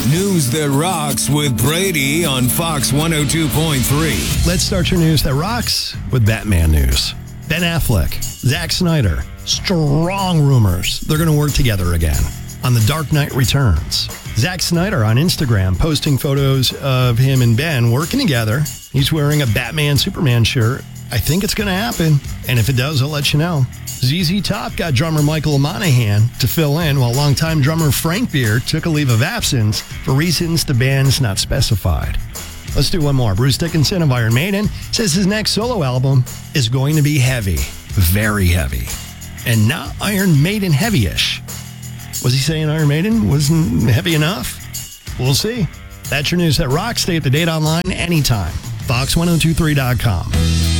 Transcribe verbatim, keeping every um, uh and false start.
News that rocks with Brady on Fox one oh two point three. Let's start your news that rocks with Batman news. Ben Affleck, Zack Snyder, strong rumors they're going to work together again on The Dark Knight Returns. Zack Snyder on Instagram posting photos of him and Ben working together. He's wearing a Batman Superman shirt. I think it's going to happen, and if it does, I'll let you know. Z Z Top got drummer Michael Monaghan to fill in, while longtime drummer Frank Beard took a leave of absence for reasons the band's not specified. Let's do one more. Bruce Dickinson of Iron Maiden says his next solo album is going to be heavy, very heavy, and not Iron Maiden heavy-ish. Was he saying Iron Maiden wasn't heavy enough? We'll see. That's your news that rocks. Stay up to date online anytime. fox ten twenty-three dot com.